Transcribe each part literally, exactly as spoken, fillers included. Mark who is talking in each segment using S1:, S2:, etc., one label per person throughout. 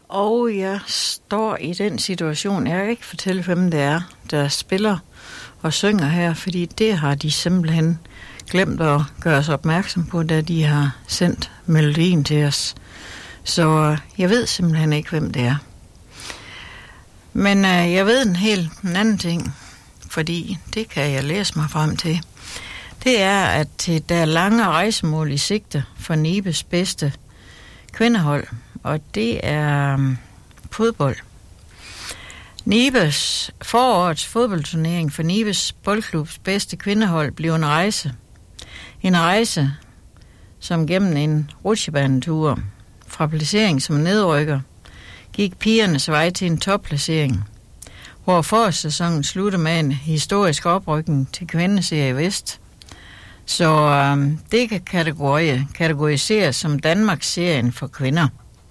S1: Og jeg står i den situation, jeg kan ikke fortælle, hvem det er, der spiller og synger her, fordi det har de simpelthen glemt at gøre os opmærksom på, da de har sendt melodien til os. Så jeg ved simpelthen ikke, hvem det er. Men øh, jeg ved en helt en anden ting, fordi det kan jeg læse mig frem til. Det er, at der er lange rejsemål i sigte for Nibes bedste kvindehold, og det er um, fodbold. Nibes forårets fodboldturnering for Nibes boldklubs bedste kvindehold blev en rejse. En rejse, som gennem en rutsjebanetur fra placering som nedrykker, gik pigernes vej til en topplacering, hvor forårssæsonen slutter med en historisk oprykning til kvindeserie Vest. Så øhm, det kan kategori, kategoriseres som Danmarks serien for kvinder.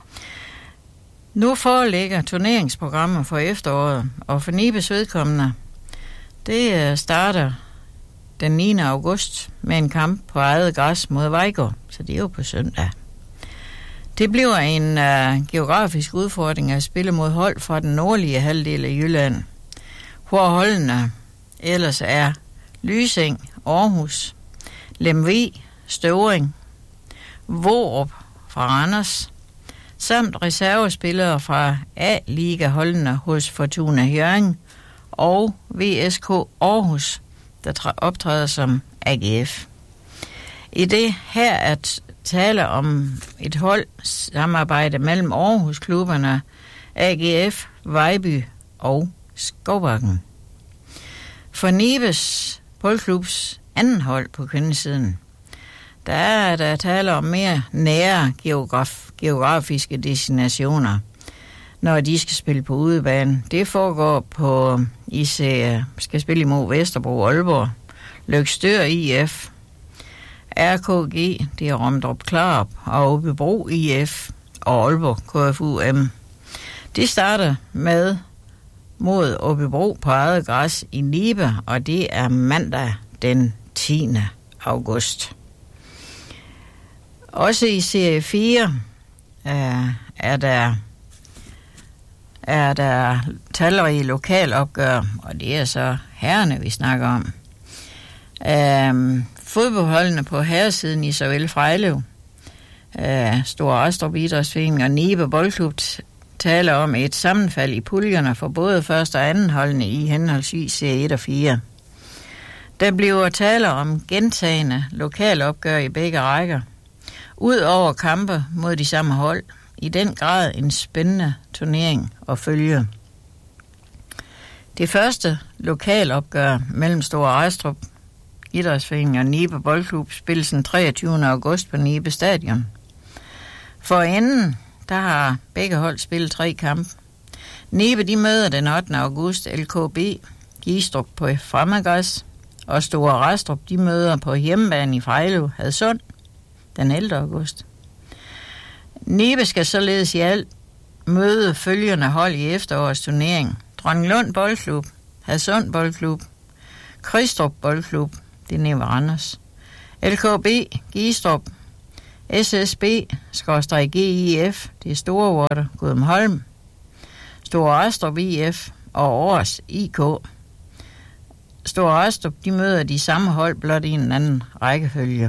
S1: Nu foreligger turneringsprogrammer for efteråret, og for Nibes vedkommende, det starter den niende august med en kamp på eget græs mod Vejgaard, så det er jo på søndag. Det bliver en uh, geografisk udfordring at spille mod hold fra den nordlige halvdel af Jylland, hvor holdene ellers er Lysing, Aarhus, Lemvig, Støvring, Vorup fra Randers, samt reservespillere fra A-liga-holdene hos Fortuna Hjørring og V S K Aarhus, der optræder som A G F. I det her er tale om et holdsamarbejde mellem Aarhus-klubberne A G F, Vejby og Skovbakken. For Nibes boldklubs anden hold på kvindesiden, der er der tale om mere nære geograf, geografiske destinationer, når de skal spille på udebane. Det foregår på, I ser, skal spille imod Vesterbro, Aalborg, Løgstør I F, R K G, det er Romdrup Klarup, og Aabybro I F og Aalborg K F U M. De starter med mod Aabybro på eget græs i Nibe, og det er mandag den tiende august. Også i serie fire øh, er der er der talrige lokalopgør, og det er så herrerne, vi snakker om. Øh, fodboldholdene på herresiden i såvel Frejlev, øh, Store Astrup Idrætsforening og Nibe Boldklub taler om et sammenfald i puljerne for både første og anden holdene i henholdsvis serie et og fire. Der bliver tale om gentagende lokalopgør i begge rækker. Udover kampe mod de samme hold, i den grad en spændende turnering at følge. Det første lokalopgør mellem Store Astrup Idrætsforening og Nibe Boldklub spilles den treogtyvende august på Nibe Stadion. For enden, der har begge hold spillet tre kampe. Nibe, de møder den ottende august L K B Gistrup på Fremmergræs, og Store Astrup, de møder på hjemmebane i Frejlev Hadsund den ellevte august. Nibe skal således i alt møde følgende hold i efterårets turnering. Dronninglund Boldklub, Hadsund Boldklub, Kristrup Boldklub, det er nede ved Randers, L K B Gistrup, S S B-G I F, det er Storvorte, Gudumholm, Store Astrup I F og Aars I K. Store Astrup, de møder de samme hold, blot i en anden rækkefølge.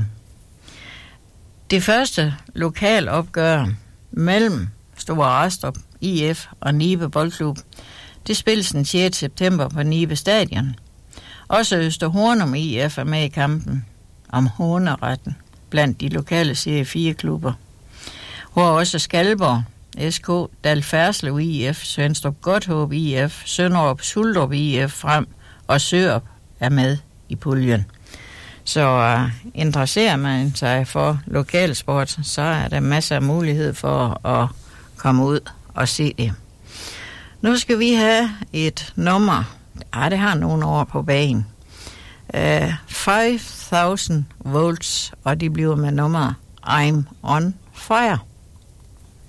S1: Det første lokalopgør mellem Store Astrup I F og Nibe Boldklub, det spilles den sjette september på Nibe Stadion. Også Øster Hornum I F er med i kampen om håneretten blandt de lokale serie fire klubber, hvor også Skalborg S K, Dal Ferslev I F, Svendstrup Godthåb I F, Sønderup Suldrup I F frem og Sørup er med i puljen. Så uh, interesserer man sig for lokalsport, så er der masser af mulighed for at komme ud og se det. Nu skal vi have et nummer. Ah, det har nogle år på bagen. Uh, five thousand volts, og de bliver med nummer I'm on fire.